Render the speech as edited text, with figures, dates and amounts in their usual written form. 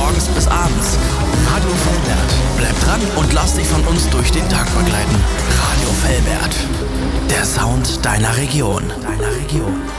morgens bis abends. Radio Velbert. Bleib dran und lass dich von uns durch den Tag begleiten. Radio Velbert. Der Sound deiner Region.